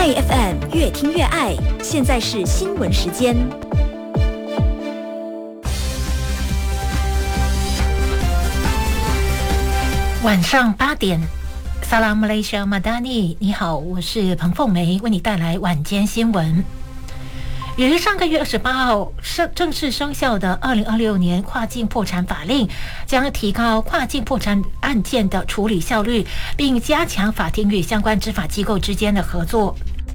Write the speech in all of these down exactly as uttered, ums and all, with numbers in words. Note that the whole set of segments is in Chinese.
爱 F M 越听越爱，现在是新闻时间。 晚上八点，萨拉姆雷西亚马达尼，你好，我是彭凤梅，为你带来晚间新闻。于上个月二十八号正式生效的二零二六年跨境破产法令，将提高跨境破产案件的处理效率，并加强法庭与相关执法机构之间的合作。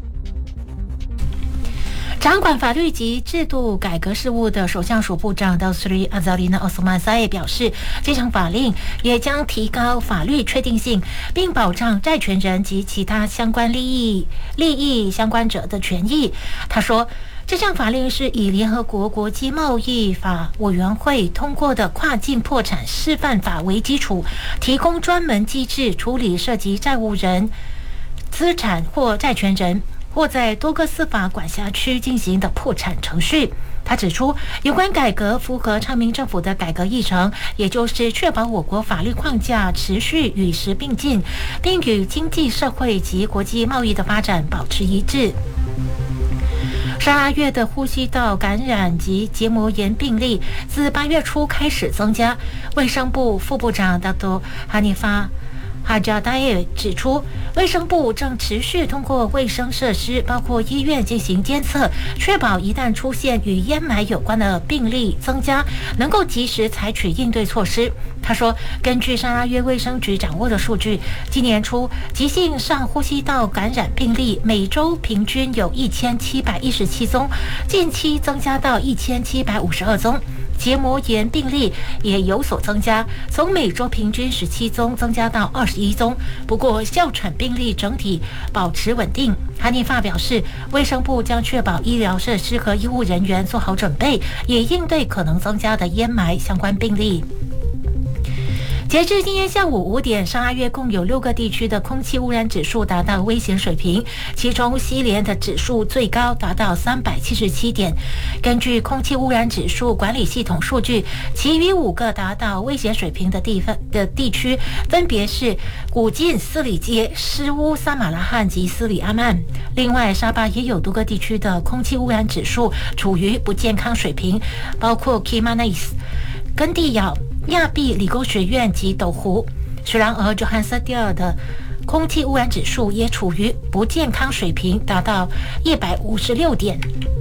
掌管法律及制度改革事务的首相署部长道斯里阿扎里纳奥斯曼萨耶表示，这项法令也将提高法律确定性，并保障债权人及其他相关利益利益相关者的权益。他说，这项法令是以联合国国际贸易法委员会通过的跨境破产示范法为基础，提供专门机制处理涉及债务人、资产或债权人或在多个司法管辖区进行的破产程序。他指出，有关改革符合昌明政府的改革议程，也就是确保我国法律框架持续与时并进，并与经济社会及国际贸易的发展保持一致。十二月的呼吸道感染及结膜炎病例自八月初开始增加。卫生部副部长达多哈尼发哈加达耶指出，卫生部正持续通过卫生设施，包括医院进行监测，确保一旦出现与烟霾有关的病例增加，能够及时采取应对措施。他说，根据沙拉约卫生局掌握的数据，今年初急性上呼吸道感染病例每周平均有一千七百一十七宗，近期增加到一千七百五十二宗。结膜炎病例也有所增加，从每周平均十七宗增加到二十一宗。不过，哮喘病例整体保持稳定。哈尼发表示，卫生部将确保医疗设施和医护人员做好准备，也应对可能增加的烟霾相关病例。截至今天下午五点，沙拉约共有六个地区的空气污染指数达到危险水平，其中西联的指数最高达到三百七十七点。根据空气污染指数管理系统数据，其余五个达到危险水平的地方的地区分别是古晋、斯里街、施乌、萨马拉罕及斯里阿曼。另外，沙巴也有多个地区的空气污染指数处于不健康水平，包括 Kimanis、根蒂咬、亚庇理工学院及斗湖。然而，约翰斯蒂尔的空气污染指数也处于不健康水平，达到一百五十六点。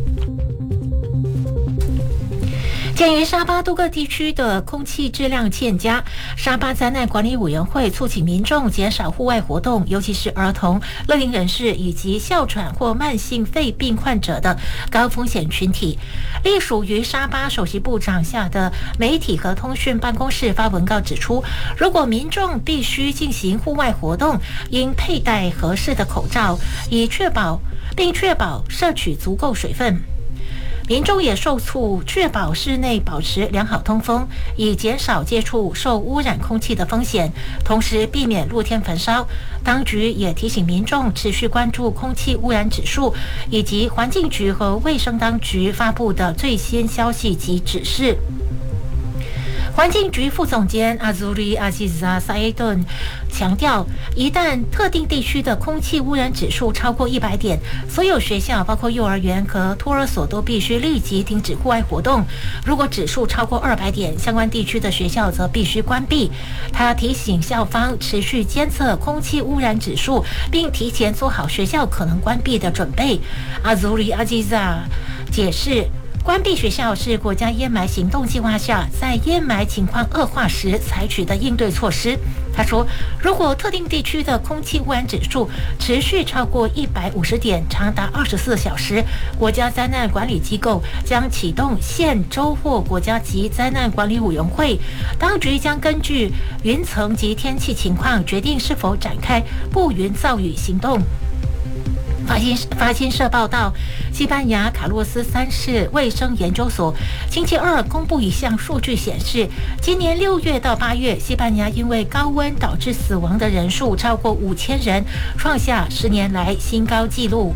鉴于沙巴多个地区的空气质量欠佳，沙巴灾难管理委员会促请民众减少户外活动，尤其是儿童、乐龄人士以及哮喘或慢性肺病患者的高风险群体。隶属于沙巴首席部长下的媒体和通讯办公室发文告指出，如果民众必须进行户外活动，应佩戴合适的口罩，以确保并确保摄取足够水分。民众也受促确保室内保持良好通风，以减少接触受污染空气的风险，同时避免露天焚烧。当局也提醒民众持续关注空气污染指数，以及环境局和卫生当局发布的最新消息及指示。环境局副总监阿祖里阿西扎萨埃顿强调，一旦特定地区的空气污染指数超过一百点，所有学校包括幼儿园和托儿所都必须立即停止户外活动。如果指数超过二百点，相关地区的学校则必须关闭。他提醒校方持续监测空气污染指数，并提前做好学校可能关闭的准备。阿祖里阿基扎解释，关闭学校是国家烟霾行动计划下在烟霾情况恶化时采取的应对措施。他说，如果特定地区的空气污染指数持续超过一百五十点，长达二十四小时，国家灾难管理机构将启动县、州或国家级灾难管理委员会，当局将根据云层及天气情况决定是否展开布云造雨行动。法新法新社报道，西班牙卡洛斯三世卫生研究所星期二公布一项数据显示，今年六月到八月，西班牙因为高温导致死亡的人数超过五千人，创下十年来新高纪录。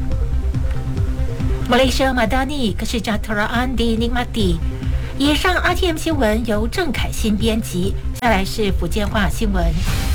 马来西亚马达尼可是加特拉安迪尼马蒂。以上 R T M 新闻由郑凯欣编辑，下来是福建话新闻。